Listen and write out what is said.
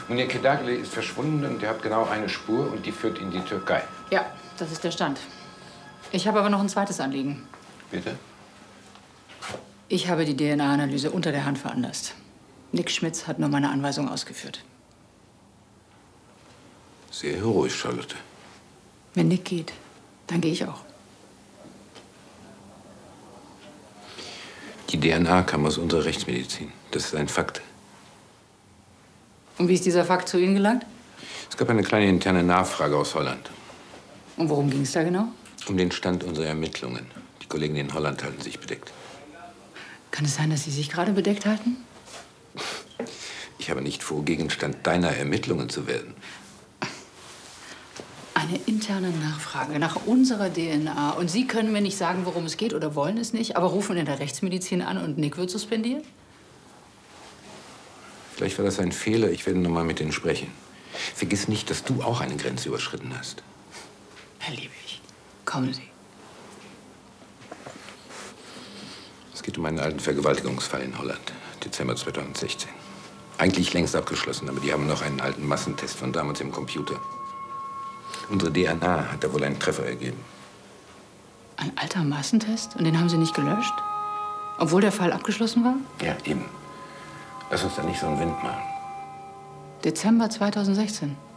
Munir Kedagli ist verschwunden und er hat genau eine Spur und die führt in die Türkei. Ja, das ist der Stand. Ich habe aber noch ein zweites Anliegen. Bitte? Ich habe die DNA-Analyse unter der Hand veranlasst. Nick Schmitz hat nur meine Anweisung ausgeführt. Sehr heroisch, Charlotte. Wenn Nick geht, dann gehe ich auch. Die DNA kam aus unserer Rechtsmedizin. Das ist ein Fakt. Und wie ist dieser Fakt zu Ihnen gelangt? Es gab eine kleine interne Nachfrage aus Holland. Und worum ging es da genau? Um den Stand unserer Ermittlungen. Die Kollegen in Holland halten sich bedeckt. Kann es sein, dass Sie sich gerade bedeckt halten? Ich habe nicht vor, Gegenstand deiner Ermittlungen zu werden. Eine interne Nachfrage nach unserer DNA. Und Sie können mir nicht sagen, worum es geht oder wollen es nicht, aber rufen in der Rechtsmedizin an und Nick wird suspendiert? Vielleicht war das ein Fehler. Ich werde noch mal mit denen sprechen. Vergiss nicht, dass du auch eine Grenze überschritten hast. Herr Liebig, kommen Sie. Es geht um einen alten Vergewaltigungsfall in Holland. Dezember 2016. Eigentlich längst abgeschlossen, aber die haben noch einen alten Massentest von damals im Computer. Unsere DNA hat da wohl einen Treffer ergeben. Ein alter Massentest? Und den haben Sie nicht gelöscht? Obwohl der Fall abgeschlossen war? Ja, eben. Lass uns da nicht so einen Wind machen. Dezember 2016.